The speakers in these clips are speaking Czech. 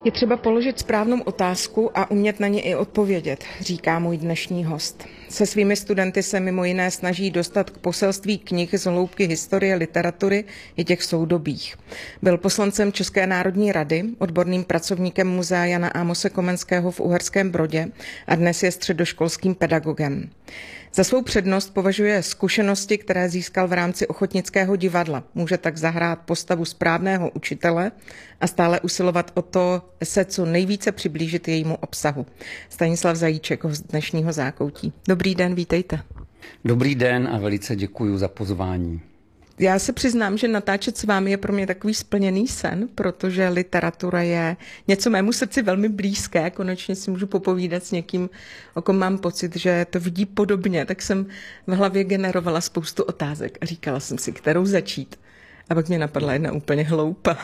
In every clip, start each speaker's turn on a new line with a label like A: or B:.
A: Je třeba položit správnou otázku a umět na ně i odpovědět, říká můj dnešní host. Se svými studenty se mimo jiné snaží dostat k poselství knih z hloubky historie literatury i těch soudobých. Byl poslancem České národní rady, odborným pracovníkem Muzea Jana Amose Komenského v Uherském Brodě a dnes je středoškolským pedagogem. Za svou přednost považuje zkušenosti, které získal v rámci ochotnického divadla. Může tak zahrát postavu správného učitele a stále usilovat o to se co nejvíce přiblížit jejímu obsahu. Stanislav Zajíček, host dnešního Zákoutí. Dobrý den, vítejte.
B: Dobrý den a velice děkuji za pozvání.
A: Já se přiznám, že natáčet s vámi je pro mě takový splněný sen, protože literatura je něco mému srdci velmi blízké. Konečně si můžu popovídat s někým, o kom mám pocit, že to vidí podobně. Tak jsem v hlavě generovala spoustu otázek a říkala jsem si, kterou začít. A pak mě napadla jedna úplně hloupá.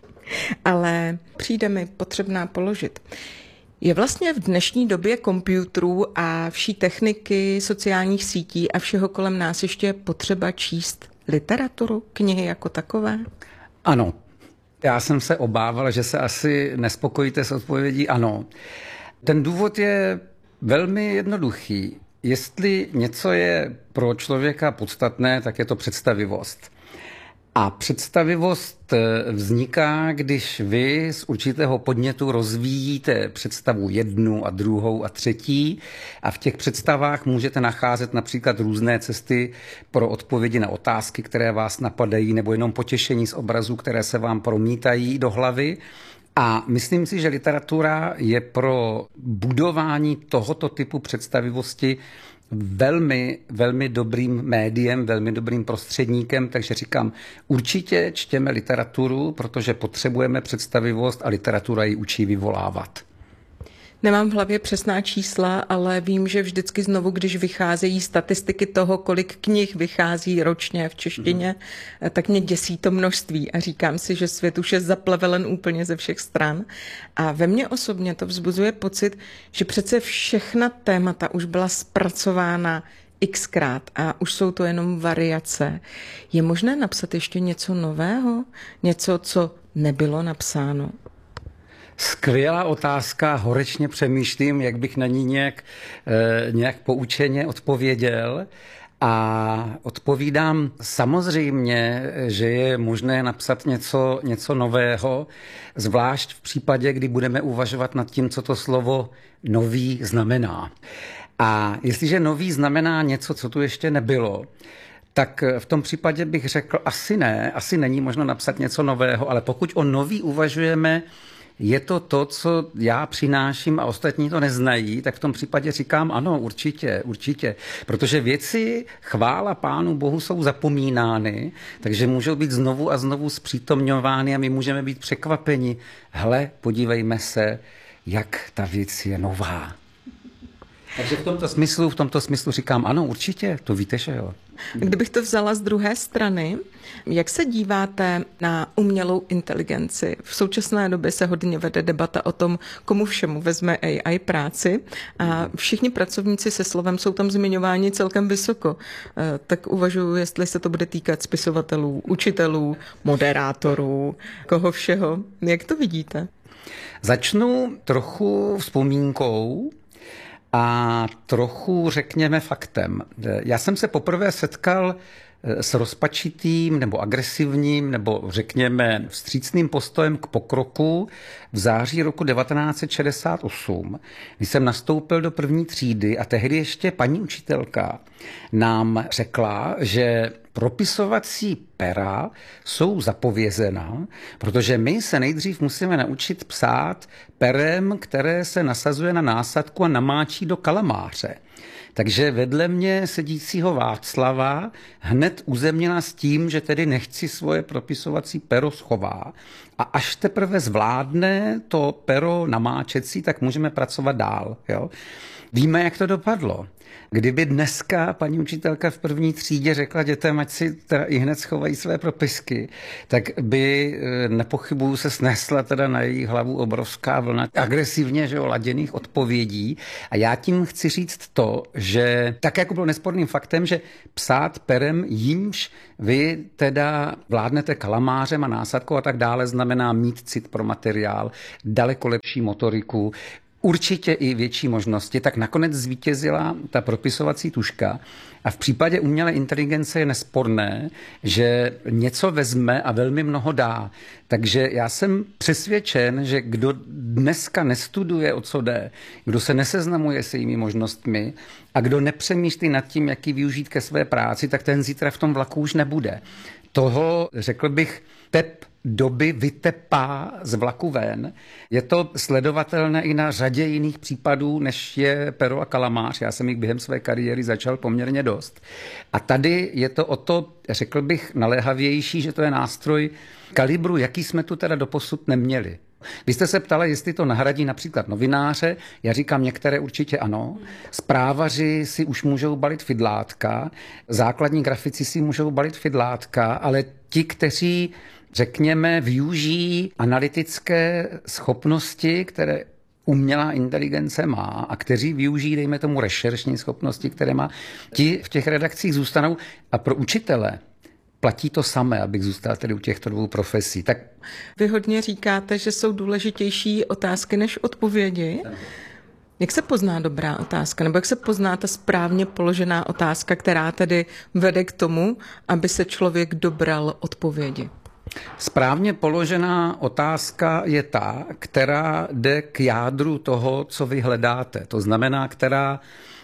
A: Ale přijde mi potřebná položit. Je vlastně v dnešní době počítačů a vší techniky, sociálních sítí a všeho kolem nás ještě potřeba číst literaturu, knihy jako takové?
B: Ano. Já jsem se obával, že se asi nespokojíte s odpovědí ano. Ten důvod je velmi jednoduchý. Jestli něco je pro člověka podstatné, tak je to představivost. A představivost vzniká, když vy z určitého podnětu rozvíjíte představu jednu a druhou a třetí a v těch představách můžete nacházet například různé cesty pro odpovědi na otázky, které vás napadají, nebo jenom potěšení z obrazů, které se vám promítají do hlavy. A myslím si, že literatura je pro budování tohoto typu představivosti velmi, velmi dobrým médiem, velmi dobrým prostředníkem, takže říkám, určitě čtěme literaturu, protože potřebujeme představivost a literatura ji učí vyvolávat.
A: Nemám v hlavě přesná čísla, ale vím, že vždycky znovu, když vycházejí statistiky toho, kolik knih vychází ročně v češtině, tak mě děsí to množství a říkám si, že svět už je zaplevelen úplně ze všech stran. A ve mně osobně to vzbuzuje pocit, že přece všechna témata už byla zpracována xkrát a už jsou to jenom variace. Je možné napsat ještě něco nového? Něco, co nebylo napsáno?
B: Skvělá otázka, horečně přemýšlím, jak bych na ní nějak poučeně odpověděl. A odpovídám samozřejmě, že je možné napsat něco nového, zvlášť v případě, kdy budeme uvažovat nad tím, co to slovo nový znamená. A jestliže nový znamená něco, co tu ještě nebylo, tak v tom případě bych řekl, asi není možno napsat něco nového, ale pokud o nový uvažujeme, je to, co já přináším a ostatní to neznají, tak v tom případě říkám ano, určitě. Protože věci, chvála Pánu Bohu, jsou zapomínány, takže můžou být znovu a znovu zpřítomňovány a my můžeme být překvapeni. Hele, podívejme se, jak ta věc je nová. Takže v tomto smyslu říkám ano, určitě, to víte, že jo.
A: Kdybych to vzala z druhé strany, jak se díváte na umělou inteligenci? V současné době se hodně vede debata o tom, komu všemu vezme AI práci a všichni pracovníci se slovem jsou tam zmiňováni celkem vysoko. Tak uvažuji, jestli se to bude týkat spisovatelů, učitelů, moderátorů, koho všeho. Jak to vidíte?
B: Začnu trochu vzpomínkou a trochu řekněme faktem. Já jsem se poprvé setkal s rozpačitým nebo agresivním nebo řekněme vstřícným postojem k pokroku v září roku 1968, kdy jsem nastoupil do první třídy a tehdy ještě paní učitelka nám řekla, že propisovací pera jsou zapovězena, protože my se nejdřív musíme naučit psát perem, které se nasazuje na násadku a namáčí do kalamáře. Takže vedle mě sedícího Václava hned uzemnila s tím, že tedy nechci svoje propisovací pero schová a až teprve zvládne to pero namáčecí, tak můžeme pracovat dál. Jo? Víme, jak to dopadlo. Kdyby dneska paní učitelka v první třídě řekla dětem, ať si teda i hned schovají své propisky, tak by nepochybuju se snesla teda na její hlavu obrovská vlna agresivně, že laděných odpovědí. A já tím chci říct to, že tak jako bylo nesporným faktem, že psát perem, jímž vy teda vládnete kalamářem a násadkou a tak dále, znamená mít cit pro materiál, daleko lepší motoriku, určitě i větší možnosti, tak nakonec zvítězila ta propisovací tužka. A v případě umělé inteligence je nesporné, že něco vezme a velmi mnoho dá. Takže já jsem přesvědčen, že kdo dneska nestuduje, o co jde, kdo se neseznamuje se jejími možnostmi a kdo nepřemýšlí nad tím, jak ji využít ke své práci, tak ten zítra v tom vlaku už nebude. Toho, řekl bych, tep doby vytepá z vlaku ven. Je to sledovatelné i na řadě jiných případů, než je pero a kalamář. Já jsem jich během své kariéry začal poměrně dost. A tady je to o to, řekl bych, naléhavější, že to je nástroj kalibru, jaký jsme tu teda doposud neměli. Vy jste se ptala, jestli to nahradí například novináře. Já říkám, některé určitě ano. Zprávaři si už můžou balit fidlátka, základní grafici si můžou balit fidlátka, ale ti, kteří, řekněme, využijí analytické schopnosti, které umělá inteligence má a kteří využijí, dejme tomu, rešeršní schopnosti, které má, ti v těch redakcích zůstanou. A pro učitele platí to samé, abych zůstal tedy u těchto dvou profesí. Tak
A: vy hodně říkáte, že jsou důležitější otázky než odpovědi. Jak se pozná dobrá otázka, nebo jak se pozná ta správně položená otázka, která tedy vede k tomu, aby se člověk dobral odpovědi?
B: Správně položená otázka je ta, která jde k jádru toho, co vy hledáte. To znamená, která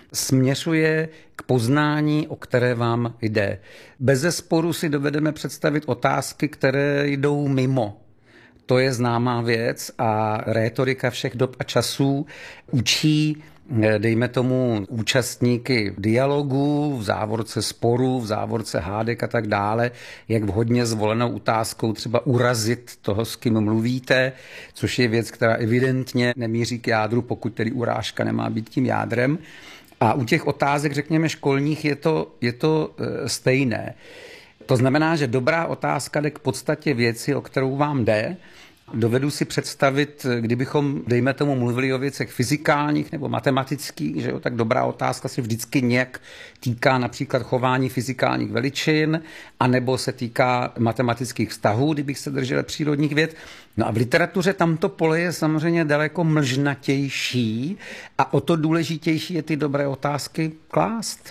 B: směřuje k poznání, o které vám jde. Bezesporu si dovedeme představit otázky, které jdou mimo. To je známá věc a rétorika všech dob a časů učí, dejme tomu, účastníky dialogu, v závorce sporů, v závorce hádek a tak dále, jak vhodně zvolenou otázkou třeba urazit toho, s kým mluvíte, což je věc, která evidentně nemíří k jádru, pokud tedy urážka nemá být tím jádrem. A u těch otázek, řekněme, školních je to stejné. To znamená, že dobrá otázka jde k podstatě věci, o kterou vám jde. Dovedu si představit, kdybychom, dejme tomu, mluvili o věcech fyzikálních nebo matematických, že jo, tak dobrá otázka se vždycky nějak týká například chování fyzikálních veličin, anebo se týká matematických vztahů, kdybych se držel přírodních věd. No a v literatuře tamto pole je samozřejmě daleko mlžnatější a o to důležitější je ty dobré otázky klást.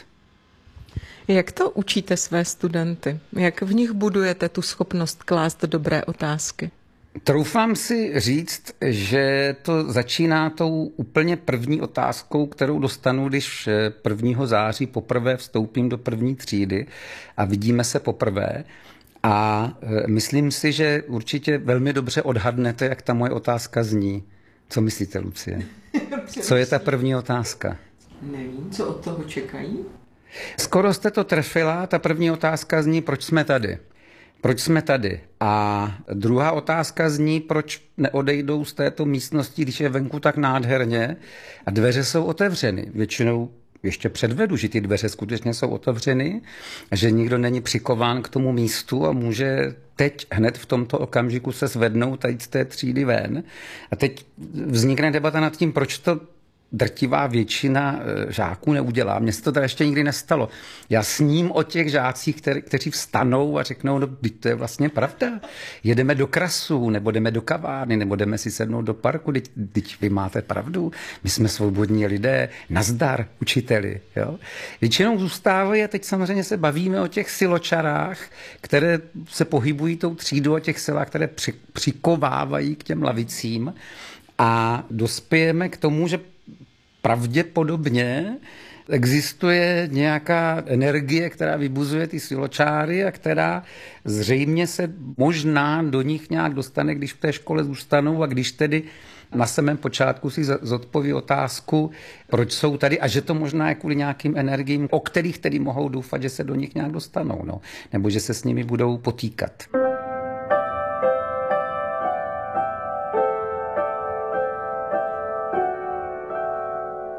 A: Jak to učíte své studenty? Jak v nich budujete tu schopnost klást dobré otázky?
B: Troufám si říct, že to začíná tou úplně první otázkou, kterou dostanu, když 1. září poprvé vstoupím do první třídy a vidíme se poprvé. A myslím si, že určitě velmi dobře odhadnete, jak ta moje otázka zní. Co myslíte, Lucie? Co je ta první otázka?
A: Nevím, co od toho čekají.
B: Skoro jste to trefila. Ta první otázka zní, proč jsme tady? Proč jsme tady? A druhá otázka zní, proč neodejdou z této místnosti, když je venku tak nádherně a dveře jsou otevřeny. Většinou ještě předvedu, že ty dveře skutečně jsou otevřeny a že nikdo není přikován k tomu místu a může teď hned v tomto okamžiku se zvednout a jít z té třídy ven. A teď vznikne debata nad tím, proč to drtivá většina žáků neudělá. Mně se to teda ještě nikdy nestalo. Já sním o těch žácích, kteří vstanou a řeknou, no to je vlastně pravda. Jedeme do krasu, nebo jdeme do kavárny, nebo jdeme si sednout do parku, teď vy máte pravdu, my jsme svobodní lidé, nazdar učiteli. Jo? Většinou zůstávají a teď samozřejmě se bavíme o těch siločarách, které se pohybují tou třídou, o těch silách, které přikovávají k těm lavicím a dospějeme k tomu, že pravděpodobně existuje nějaká energie, která vybuzuje ty siločáry a která zřejmě se možná do nich nějak dostane, když v té škole zůstanou a když tedy na samém počátku si zodpoví otázku, proč jsou tady a že to možná je kvůli nějakým energiím, o kterých tedy mohou doufat, že se do nich nějak dostanou, no, nebo že se s nimi budou potýkat.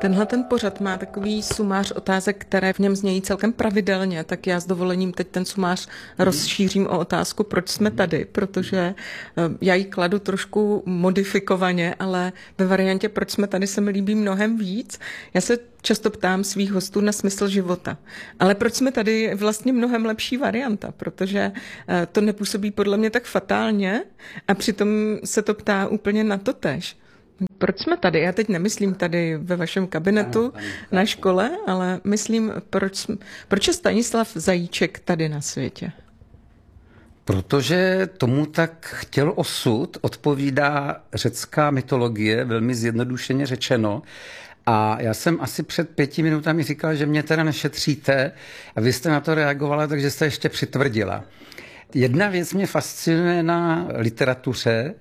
A: Tenhle ten pořad má takový sumář otázek, které v něm znějí celkem pravidelně, tak já s dovolením teď ten sumář rozšířím o otázku, proč jsme tady, protože já ji kladu trošku modifikovaně, ale ve variantě proč jsme tady se mi líbí mnohem víc. Já se často ptám svých hostů na smysl života, ale proč jsme tady je vlastně mnohem lepší varianta, protože to nepůsobí podle mě tak fatálně a přitom se to ptá úplně na to též. Proč jsme tady? Já teď nemyslím tady ve vašem kabinetu na škole, ale myslím, proč je Stanislav Zajíček tady na světě?
B: Protože tomu tak chtěl osud, odpovídá řecká mytologie, velmi zjednodušeně řečeno. A já jsem asi před 5 minutami říkal, že mě teda nešetříte a vy jste na to reagovala, takže jste ještě přitvrdila. Jedna věc mě fascinuje na literatuře,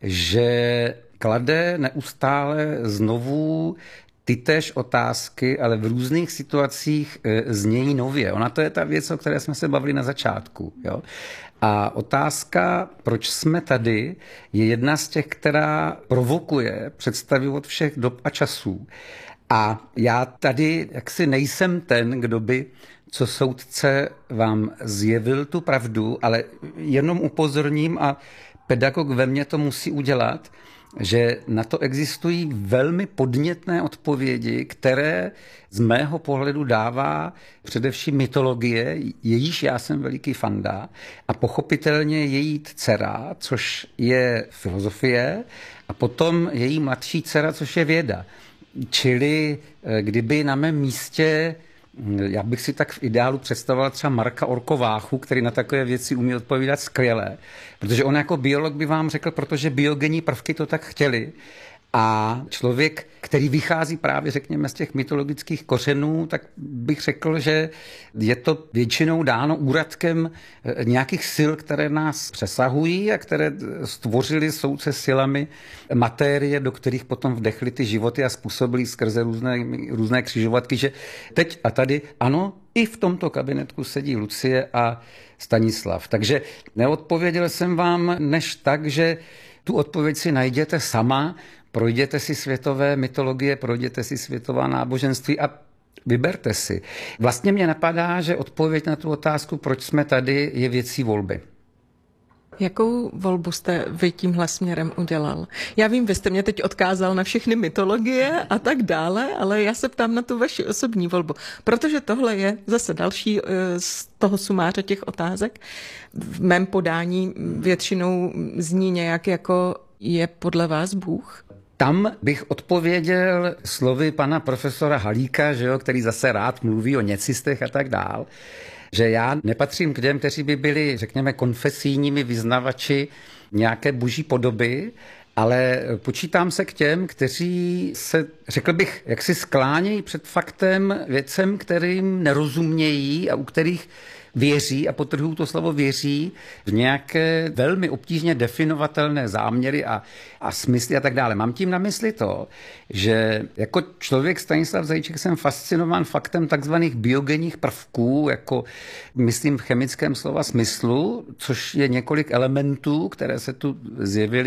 B: že klade neustále znovu tytéž otázky, ale v různých situacích znějí nově. Ona to je ta věc, o které jsme se bavili na začátku. Jo? A otázka, proč jsme tady, je jedna z těch, která provokuje představy od všech dob a časů. A já tady jaksi nejsem ten, kdo by co soudce vám zjevil tu pravdu, ale jenom upozorním a pedagog ve mně to musí udělat, že na to existují velmi podnětné odpovědi, které z mého pohledu dává především mytologie, jejíž já jsem veliký fanda, a pochopitelně její dcera, což je filozofie, a potom její mladší dcera, což je věda. Čili kdyby na mém místě, já bych si tak v ideálu představoval třeba Marka Orkováchu, který na takové věci umí odpovídat skvěle, protože on jako biolog by vám řekl, protože biogenní prvky to tak chtěli. A člověk, který vychází právě, řekněme, z těch mytologických kořenů, tak bych řekl, že je to většinou dáno úradkem nějakých sil, které nás přesahují a které stvořily souce silami matérie, do kterých potom vdechly ty životy a způsobily skrze různé křižovatky, že teď a tady, ano, i v tomto kabinetku sedí Lucie a Stanislav. Takže neodpověděl jsem vám než tak, že tu odpověď si najděte sama, projděte si světové mytologie, projděte si světová náboženství a vyberte si. Vlastně mě napadá, že odpověď na tu otázku, proč jsme tady, je věcí volby.
A: Jakou volbu jste vy tímhle směrem udělal? Já vím, vy jste mě teď odkázal na všechny mytologie a tak dále, ale já se ptám na tu vaši osobní volbu, protože tohle je zase další z toho sumáře těch otázek. V mém podání většinou zní nějak jako je podle vás Bůh?
B: Tam bych odpověděl slovy pana profesora Halíka, že jo, který zase rád mluví o něcistech a tak dál, že já nepatřím k těm, kteří by byli, řekněme, konfesijními vyznavači nějaké boží podoby, ale počítám se k těm, kteří se, řekl bych, jaksi sklánějí před faktem věcem, kterým nerozumějí a u kterých věří, a podtrhuji to slovo věří, v nějaké velmi obtížně definovatelné záměry a smysly a tak dále. Mám tím na mysli to, že jako člověk Stanislav Zajíček jsem fascinován faktem takzvaných biogenních prvků, jako myslím v chemickém slova smyslu, což je několik elementů, které se tu zjevily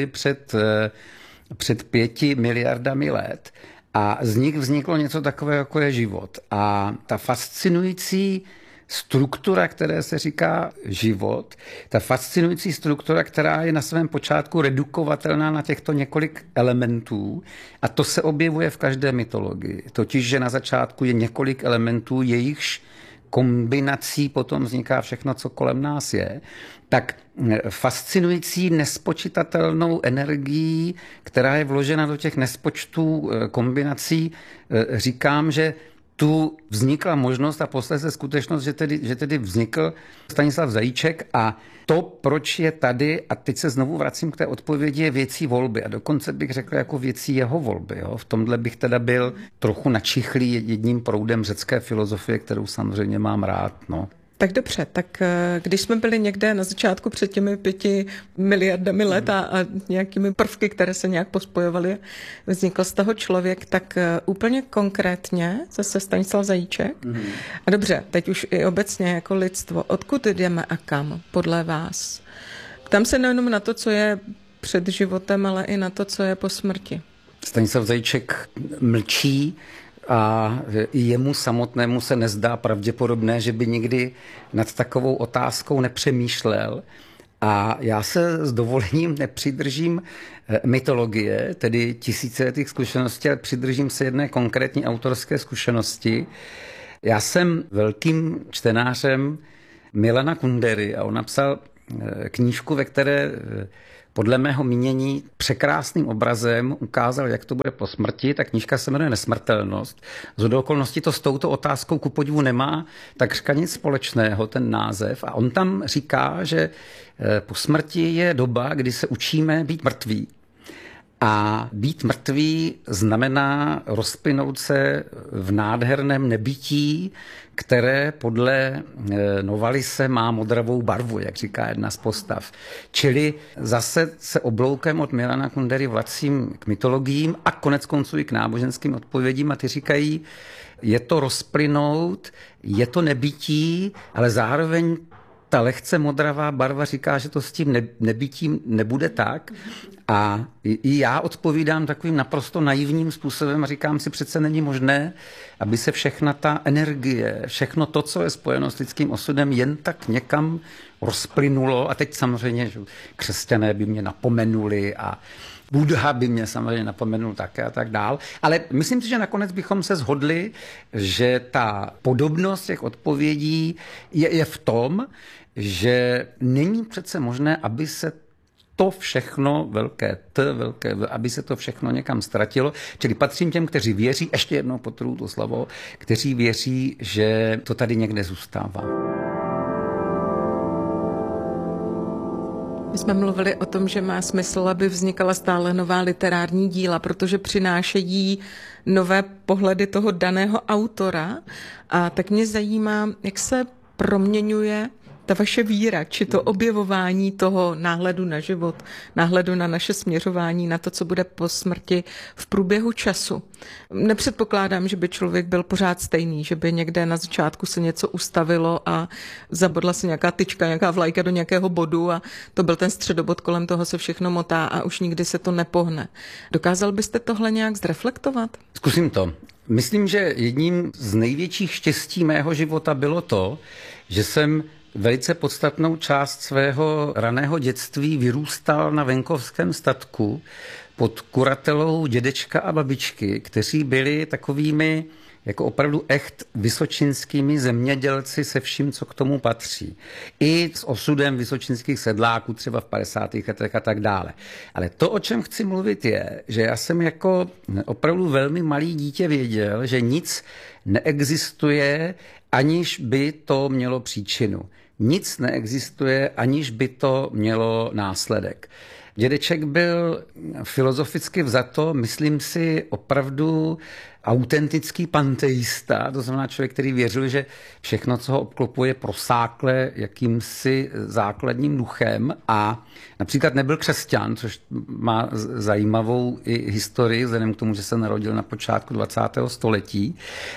B: před 5 miliardami let. A z nich vzniklo něco takového, jako je život. A ta fascinující struktura, které se říká život, ta fascinující struktura, která je na svém počátku redukovatelná na těchto několik elementů, a to se objevuje v každé mytologii. Totiž, že na začátku je několik elementů, jejichž kombinací potom vzniká všechno, co kolem nás je, tak fascinující nespočitatelnou energií, která je vložena do těch nespočtů kombinací, říkám, že tu vznikla možnost a posledně skutečnost, že tedy vznikl Stanislav Zajíček, a to, proč je tady, a teď se znovu vracím k té odpovědi, je věcí volby a dokonce bych řekl jako věcí jeho volby. Jo? V tomhle bych teda byl trochu načichlý jedním proudem řecké filozofie, kterou samozřejmě mám rád. No.
A: Tak dobře, tak když jsme byli někde na začátku před těmi 5 miliardami let a nějakými prvky, které se nějak pospojovaly, vznikl z toho člověk, tak úplně konkrétně zase Stanislav Zajíček. A dobře, teď už i obecně jako lidstvo, odkud jdeme a kam podle vás? Tam se nejenom na to, co je před životem, ale i na to, co je po smrti.
B: Stanislav Zajíček mlčí a i jemu samotnému se nezdá pravděpodobné, že by nikdy nad takovou otázkou nepřemýšlel. A já se s dovolením nepřidržím mytologie, tedy tisíciletých zkušeností, ale přidržím se jedné konkrétní autorské zkušenosti. Já jsem velkým čtenářem Milana Kundery a on napsal knížku, ve které podle mého mínění překrásným obrazem ukázal, jak to bude po smrti. Ta knížka se jmenuje Nesmrtelnost. Shodou okolností to s touto otázkou ku podivu nemá takřka nic společného, ten název. A on tam říká, že po smrti je doba, kdy se učíme být mrtví. A být mrtvý znamená rozplynout se v nádherném nebytí, které podle Novalise má modravou barvu, jak říká jedna z postav. Čili zase se obloukem od Milana Kundery vracím k mytologiím a konec konců i k náboženským odpovědím a ty říkají, je to rozplynout, je to nebytí, ale zároveň ta lehce modravá barva říká, že to s tím nebytím nebude tak. A i já odpovídám takovým naprosto naivním způsobem a říkám si, přece není možné, aby se všechna ta energie, všechno to, co je spojeno s lidským osudem, jen tak někam rozplynulo. A teď samozřejmě, že křesťané by mě napomenuli a Buddha by mě samozřejmě napomenul také a tak dál. Ale myslím si, že nakonec bychom se shodli, že ta podobnost těch odpovědí je v tom, že není přece možné, aby se to všechno, velké T, velké V, aby se to všechno někam ztratilo. Čili patřím těm, kteří věří, ještě jednou podtrhuji to slovo, kteří věří, že to tady někde zůstává.
A: My jsme mluvili o tom, že má smysl, aby vznikala stále nová literární díla, protože přinášejí nové pohledy toho daného autora. A tak mě zajímá, jak se proměňuje ta vaše víra, či to objevování toho náhledu na život, náhledu na naše směřování, na to, co bude po smrti v průběhu času. Nepředpokládám, že by člověk byl pořád stejný, že by někde na začátku se něco ustavilo a zabodla se nějaká tyčka, nějaká vlajka do nějakého bodu a to byl ten středobod, kolem toho se všechno motá a už nikdy se to nepohne. Dokázal byste tohle nějak zreflektovat?
B: Zkusím to. Myslím, že jedním z největších štěstí mého života bylo to, že jsem velice podstatnou část svého raného dětství vyrůstal na venkovském statku pod kuratelou dědečka a babičky, kteří byli takovými jako opravdu echt vysočinskými zemědělci se vším, co k tomu patří. I s osudem vysočinských sedláků třeba v 50. letech a tak dále. Ale to, o čem chci mluvit, je, že já jsem jako opravdu velmi malý dítě věděl, že nic neexistuje, aniž by to mělo příčinu. Nic neexistuje, aniž by to mělo následek. Dědeček byl filozoficky vzato, myslím si, opravdu autentický panteista, to znamená člověk, který věřil, že všechno, co ho obklopuje, prosákle jakýmsi základním duchem a například nebyl křesťan, což má zajímavou i historii, vzhledem k tomu, že se narodil na počátku 20. století.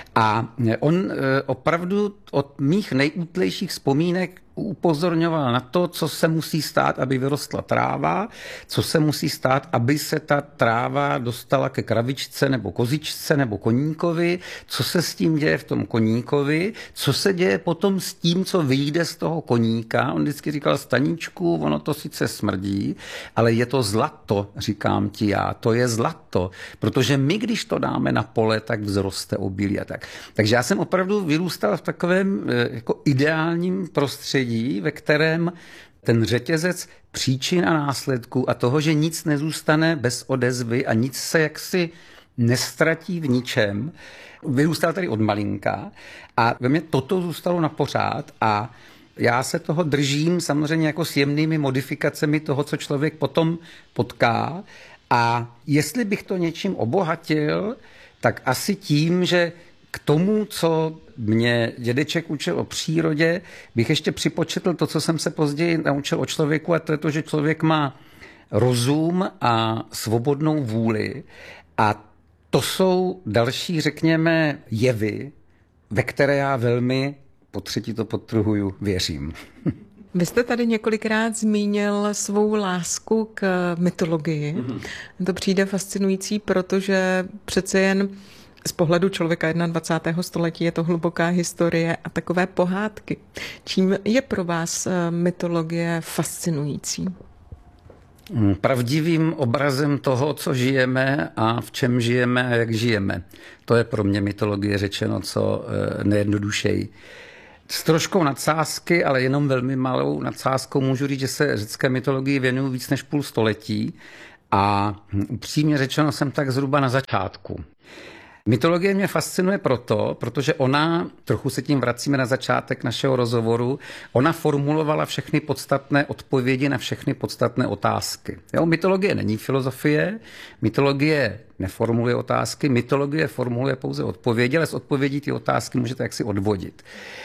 B: A on opravdu od mých nejútlejších vzpomínek upozorňoval na to, co se musí stát, aby vyrostla tráva, co se musí stát, aby se ta tráva dostala ke kravičce nebo kozičce nebo koníkovi, co se s tím děje v tom koníkovi, co se děje potom s tím, co vyjde z toho koníka. On vždycky říkal, Staníčku, ono to sice smrdí, ale je to zlato, říkám ti já, to je zlato, protože my, když to dáme na pole, tak vzroste obilí a tak. Takže já jsem opravdu vyrůstal v takovém jako ideálním prostředí, ve kterém ten řetězec příčin a následků a toho, že nic nezůstane bez odezvy a nic se jaksi nestratí v ničem, vyrůstal tady od malinka a ve mně toto zůstalo na pořád a já se toho držím samozřejmě jako s jemnými modifikacemi toho, co člověk potom potká a jestli bych to něčím obohatil, tak asi tím, že k tomu, co mě dědeček učil o přírodě, bych ještě připočetl to, co jsem se později naučil o člověku, a to je to, že člověk má rozum a svobodnou vůli. A to jsou další, řekněme, jevy, ve které já velmi, po třetí to podtrhuju, věřím.
A: Vy jste tady několikrát zmínil svou lásku k mytologii. To přijde fascinující, protože přece jen Z pohledu člověka 21. století je to hluboká historie a takové pohádky. Čím je pro vás mytologie fascinující?
B: Pravdivým obrazem toho, co žijeme a v čem žijeme a jak žijeme. To je pro mě mytologie řečeno co nejjednodušeji. S troškou nadsázky, ale jenom velmi malou nadsázkou můžu říct, že se řecké mytologii věnuju víc než půl století a upřímně řečeno jsem tak zhruba na začátku. Mytologie mě fascinuje protože ona, trochu se tím vracíme na začátek našeho rozhovoru, ona formulovala všechny podstatné odpovědi na všechny podstatné otázky. Jo, mytologie není filozofie, mytologie neformuluje otázky, mytologie formuluje pouze odpovědi, ale z odpovědí ty otázky můžete jaksi odvodit.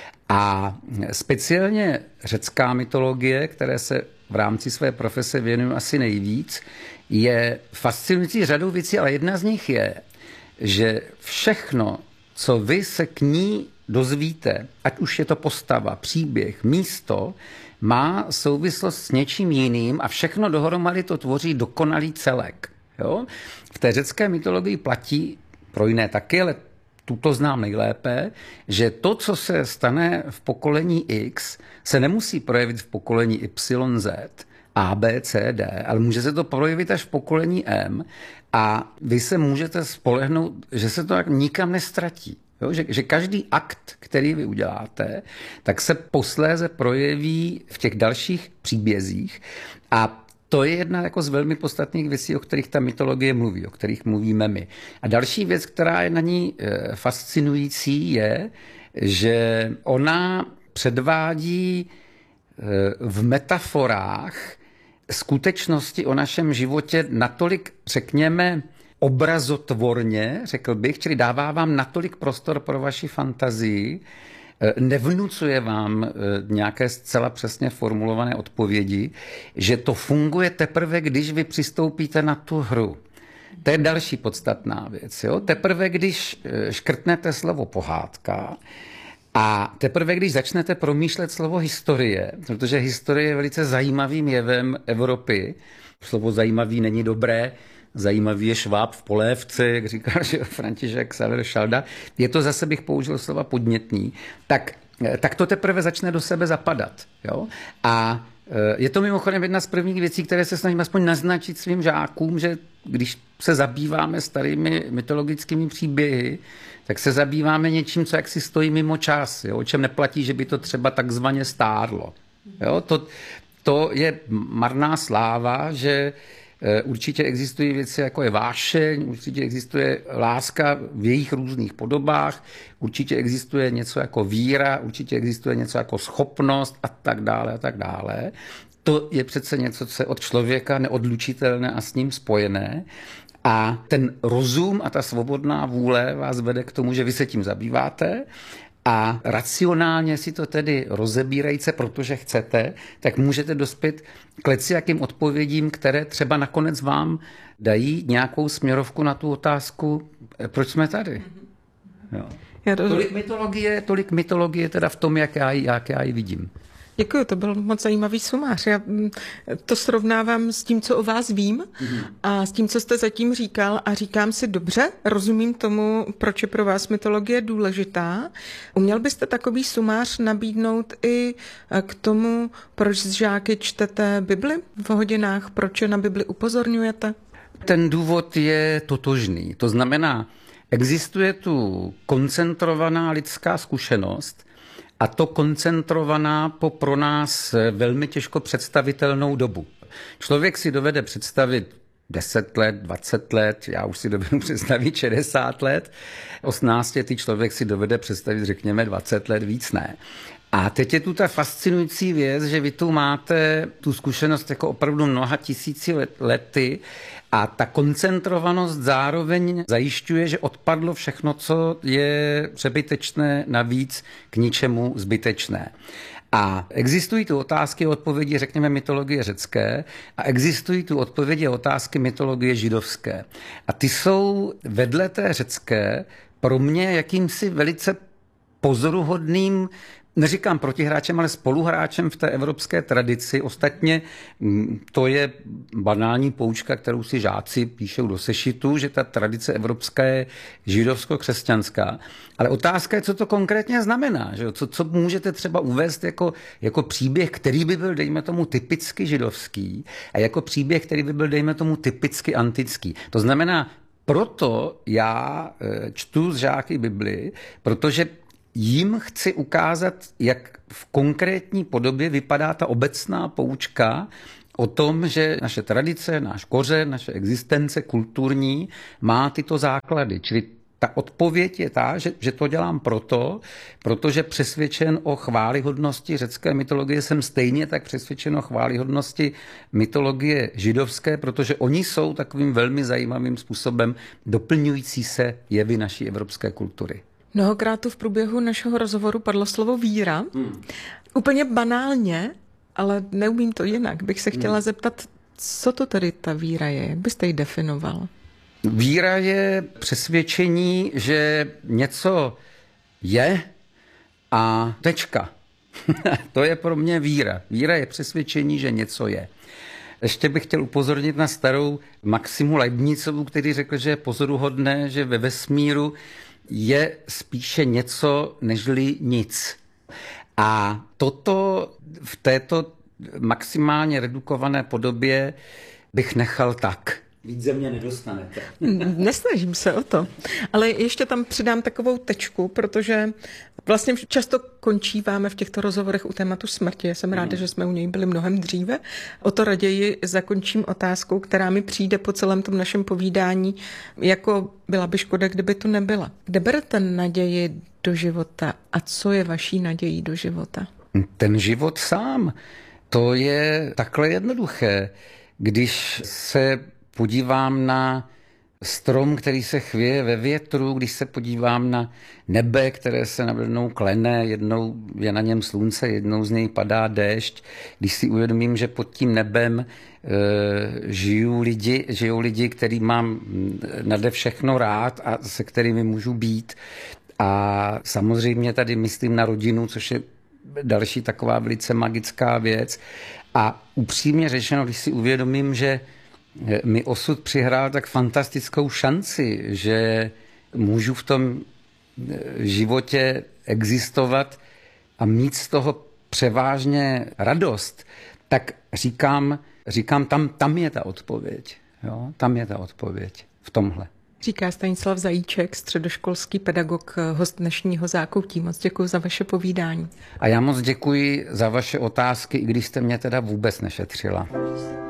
B: A speciálně řecká mytologie, které se v rámci své profese věnuju asi nejvíc, je fascinující řadou věcí, ale jedna z nich je, že všechno, co vy se k ní dozvíte, ať už je to postava, příběh, místo, má souvislost s něčím jiným a všechno dohromady to tvoří dokonalý celek. Jo? V té řecké mytologii platí, pro jiné taky, ale tuto znám nejlépe, že to, co se stane v pokolení X, se nemusí projevit v pokolení YZ, A, B, C, D, ale může se to projevit až v pokolení M a vy se můžete spolehnout, že se to nikam nestratí. Jo? Že každý akt, který vy uděláte, tak se posléze projeví v těch dalších příbězích a to je jedna jako z velmi podstatných věcí, o kterých ta mytologie mluví, o kterých mluvíme my. A další věc, která je na ní fascinující, je, že ona předvádí v metaforách skutečnosti o našem životě natolik, řekněme, obrazotvorně, řekl bych, čili dává vám natolik prostor pro vaši fantazii, nevnucuje vám nějaké zcela přesně formulované odpovědi, že to funguje teprve, když vy přistoupíte na tu hru. To je další podstatná věc. Jo? Teprve, když škrtnete slovo pohádka a teprve, když začnete promýšlet slovo historie, protože historie je velice zajímavým jevem Evropy, slovo zajímavý není dobré, zajímavý je šváb v polévce, jak říkal že František Xaver Šalda. Je to zase, bych použil slova podnětný. Tak to teprve začne do sebe zapadat. Jo? A je to mimochodem jedna z prvních věcí, které se snažím aspoň naznačit svým žákům, že když se zabýváme starými mytologickými příběhy, tak se zabýváme něčím, co jaksi stojí mimo čas, jo? O čem neplatí, že by to třeba takzvaně stárlo. Jo? To je marná sláva, že určitě existují věci, jako je vášeň, určitě existuje láska v jejich různých podobách, určitě existuje něco jako víra, určitě existuje něco jako schopnost a tak dále a tak dále. To je přece něco, co je od člověka neodlučitelné a s ním spojené. A ten rozum a ta svobodná vůle vás vede k tomu, že vy se tím zabýváte a racionálně si to tedy rozebírejte, protože chcete, tak můžete dospět k lecjakým odpovědím, které třeba nakonec vám dají nějakou směrovku na tu otázku, proč jsme tady. Jo. Tolik mytologie teda v tom, jak já ji vidím.
A: Děkuji, to byl moc zajímavý sumář. Já to srovnávám s tím, co o vás vím a s tím, co jste zatím říkal a říkám si dobře, rozumím tomu, proč je pro vás mytologie důležitá. Uměl byste takový sumář nabídnout i k tomu, proč s žáky čtete Bibli v hodinách, proč je na Bibli upozorňujete?
B: Ten důvod je totožný. To znamená, existuje tu koncentrovaná lidská zkušenost, a to koncentrovaná po pro nás velmi těžko představitelnou dobu. Člověk si dovede představit 10 let, 20 let, já už si dovedu představit 60 let, 18 ty člověk si dovede představit, řekněme, 20 let, víc ne. A teď je tu ta fascinující věc, že vy tu máte tu zkušenost jako opravdu mnoha tisíci lety a ta koncentrovanost zároveň zajišťuje, že odpadlo všechno, co je přebytečné, navíc k ničemu zbytečné. A existují tu otázky a odpovědi, řekněme, mytologie řecké a existují tu odpovědi a otázky mytologie židovské. A ty jsou vedle té řecké pro mě jakýmsi velice pozoruhodným neříkám protihráčem, ale spoluhráčem v té evropské tradici. Ostatně to je banální poučka, kterou si žáci píšou do sešitu, že ta tradice evropská je židovsko-křesťanská. Ale otázka je, co to konkrétně znamená. Že? Co můžete třeba uvést jako příběh, který by byl, dejme tomu, typicky židovský a jako příběh, který by byl, dejme tomu, typicky antický. To znamená, proto já čtu z žáky Bibli, protože jim chci ukázat, jak v konkrétní podobě vypadá ta obecná poučka o tom, že naše tradice, náš kořen, naše existence kulturní má tyto základy. Čili ta odpověď je ta, že to dělám protože přesvědčen o chvályhodnosti řecké mytologie, jsem stejně tak přesvědčen o chvályhodnosti mytologie židovské, protože oni jsou takovým velmi zajímavým způsobem doplňující se jevy naší evropské kultury.
A: Mnohokrát tu v průběhu našeho rozhovoru padlo slovo víra. Úplně banálně, ale neumím to jinak. Bych se chtěla zeptat, co to tedy ta víra je? Jak byste ji definoval?
B: Víra je přesvědčení, že něco je a tečka. To je pro mě víra. Víra je přesvědčení, že něco je. Ještě bych chtěl upozornit na starou Maximu Leibnizovu, který řekl, že je pozoruhodné, že ve vesmíru je spíše něco nežli nic. A toto v této maximálně redukované podobě bych nechal tak. Víc ze mě nedostanete.
A: Nesnažím se o to. Ale ještě tam přidám takovou tečku, protože vlastně často končíváme v těchto rozhovorech u tématu smrti. Já jsem ráda, že jsme u něj byli mnohem dříve. O to raději zakončím otázkou, která mi přijde po celém tom našem povídání, jako byla by škoda, kdyby tu nebyla. Kde berete naději do života a co je vaší nadějí do života?
B: Ten život sám. To je takhle jednoduché. Když se podívám na strom, který se chvěje ve větru, když se podívám na nebe, které se najednou klene, jednou je na něm slunce, jednou z něj padá déšť, když si uvědomím, že pod tím nebem žijou lidi, který mám nade všechno rád a se kterými můžu být. A samozřejmě tady myslím na rodinu, což je další taková velice magická věc. A upřímně řečeno, když si uvědomím, že mi osud přihrál tak fantastickou šanci, že můžu v tom životě existovat a mít z toho převážně radost, tak říkám tam je ta odpověď. Jo? Tam je ta odpověď v tomhle.
A: Říká Stanislav Zajíček, středoškolský pedagog, host dnešního Zákoutí. Moc děkuji za vaše povídání.
B: A já moc děkuji za vaše otázky, i když jste mě teda vůbec nešetřila.